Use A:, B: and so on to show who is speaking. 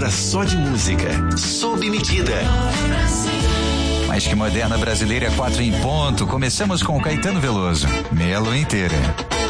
A: hora só de música, sob medida.
B: Mais que moderna brasileira, 4 em ponto. Começamos com Caetano Veloso, Meia Lua Inteira.